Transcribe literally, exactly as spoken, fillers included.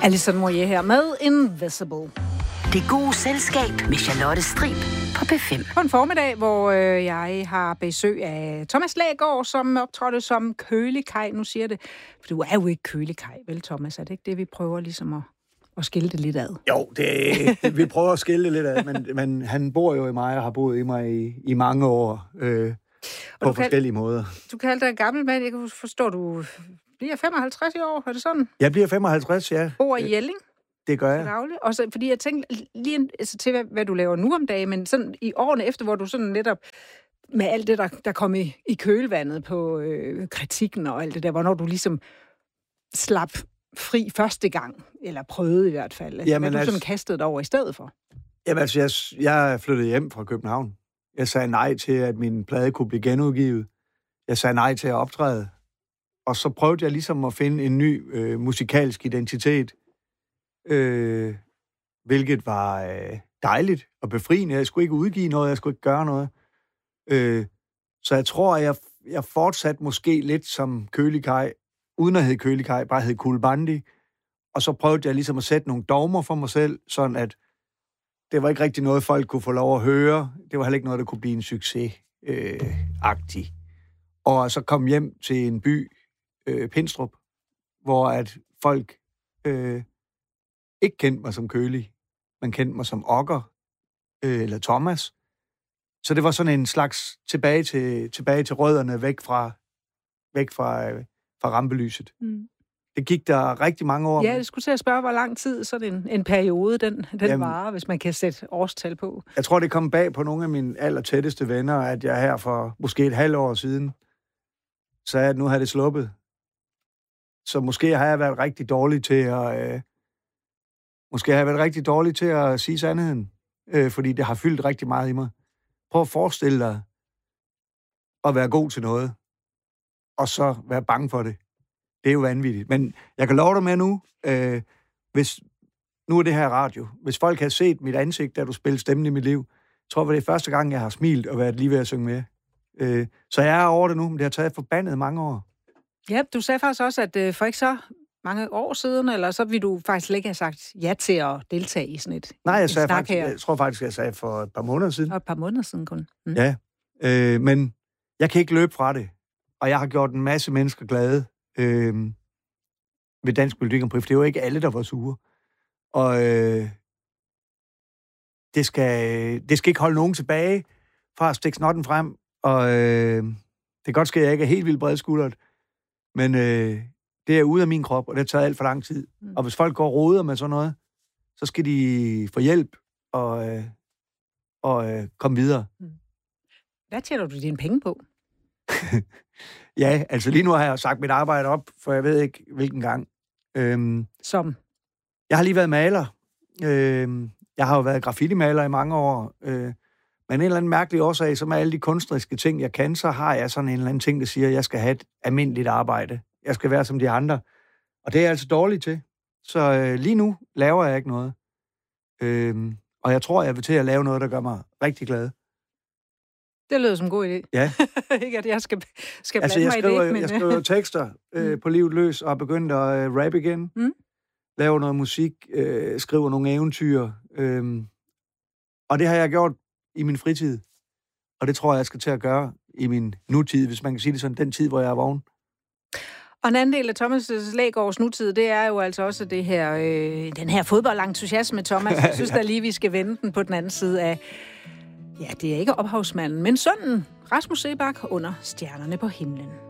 Alison Moyet her med Invisible. Det gode selskab med Charlotte Strib på P fem. På en formiddag, hvor øh, jeg har besøg af Thomas Lægaard, som optrådte som Kølig-Kaj. Nu siger det, for du er jo ikke Kølig-Kaj, vel Thomas? Er det ikke det, vi prøver ligesom at, at skille det lidt ad? Jo, det, vi prøver at skille det lidt ad, men, men han bor jo i mig og har boet i mig i, i mange år øh, på forskellige kald, måder. Du kaldte dig gammel mand. Jeg kan forstå, du bliver femoghalvtreds i år. Er det sådan? Jeg bliver femoghalvtreds, ja. Bor i Jelling? Det gør jeg. Og så, fordi jeg tænkte lige altså, til, hvad, hvad du laver nu om dagen, men sådan i årene efter, hvor du sådan netop med alt det, der, der kom i, i kølvandet på øh, kritikken og alt det der, hvornår du ligesom slap fri første gang, eller prøvede i hvert fald. Jamen, hvad du altså, sådan kastede dig over i stedet for? Jamen altså, jeg, jeg flyttede hjem fra København. Jeg sagde nej til, at min plade kunne blive genudgivet. Jeg sagde nej til at optræde. Og så prøvede jeg ligesom at finde en ny øh, musikalsk identitet, Øh, hvilket var øh, dejligt og befriende. Jeg skulle ikke udgive noget, jeg skulle ikke gøre noget. Øh, så jeg tror, at jeg, jeg fortsatte måske lidt som Kølig-Kaj, uden at hedde Kølig-Kaj, bare hed Cool Bandi. Og så prøvede jeg ligesom at sætte nogle dogmer for mig selv, sådan at det var ikke rigtig noget, folk kunne få lov at høre. Det var heller ikke noget, der kunne blive en succes-agtig. Øh, og så kom hjem til en by, øh, Pindstrup, hvor at folk Øh, ikke kendte mig som Kølig. Man kendte mig som Okker, øh, eller Thomas. Så det var sådan en slags tilbage til, tilbage til rødderne, væk fra, væk fra, øh, fra rampelyset. Mm. Det gik der rigtig mange år. Ja, jeg skulle til at spørge, hvor lang tid sådan en, en periode, den, den varer, hvis man kan sætte årstal på. Jeg tror, det kom bag på nogle af mine allertætteste venner, at jeg her for måske et halvt år siden sagde, at nu har det sluppet. Så måske har jeg været rigtig dårlig til at... Øh, Måske har jeg været rigtig dårlig til at sige sandheden, øh, fordi det har fyldt rigtig meget i mig. Prøv at forestille dig at være god til noget, og så være bange for det. Det er jo vanvittigt. Men jeg kan love dig med nu, øh, hvis nu er det her radio. Hvis folk har set mit ansigt, da du spillede stemmen i mit liv, tror jeg, det er første gang, jeg har smilt og været lige ved at synge med. Øh, så jeg er over det nu, men det har taget forbandet mange år. Ja, du sagde faktisk også, at øh, for ikke så mange år siden, eller så ville du faktisk ikke have sagt ja til at deltage i sådan et Nej, jeg, sagde faktisk, jeg tror faktisk, jeg sagde for et par måneder siden. Og et par måneder siden kun. Mm. Ja, øh, men jeg kan ikke løbe fra det. Og jeg har gjort en masse mennesker glade øh, ved Dansk Melodi Grand Prix, for det er jo ikke alle, der var sure. Og øh, det, skal, det skal ikke holde nogen tilbage fra at stikke snotten frem. Og øh, det kan godt ske, at jeg ikke er helt vildt bredskuldret, men øh, det er ude af min krop, og det har taget alt for lang tid. Mm. Og hvis folk går og roder med sådan noget, så skal de få hjælp og, øh, og øh, komme videre. Mm. Hvad tjener du dine penge på? Ja, altså lige nu har jeg sagt mit arbejde op, for jeg ved ikke hvilken gang. Øhm, Som? Jeg har lige været maler. Øhm, jeg har jo været graffiti-maler i mange år. Øh, men en eller anden mærkelig årsag, som er alle de kunstneriske ting, jeg kan, så har jeg sådan en eller anden ting, der siger, at jeg skal have et almindeligt arbejde. Jeg skal være som de andre. Og det er jeg altså dårlig til. Så øh, lige nu laver jeg ikke noget. Øhm, og jeg tror, jeg vil til at lave noget, der gør mig rigtig glad. Det lyder som en god idé. Ja. Ikke, at jeg skal, skal altså, blande jeg mig skriver, i det. Men... Jeg skriver tekster øh, på livet løs, og har begyndt at øh, rap igen. Mm. Laver noget musik, øh, skriver nogle eventyr. Øh, og det har jeg gjort i min fritid. Og det tror jeg, jeg skal til at gøre i min nutid, hvis man kan sige det sådan, den tid, hvor jeg er vågen. Og en anden del af Thomas' Lægaards nutid, det er jo altså også det her, øh, den her fodboldentusiasme, Thomas. Jeg synes da lige, vi skal vende den på den anden side af, ja, det er ikke ophavsmanden, men sønnen, Rasmus Seebach, under stjernerne på himlen.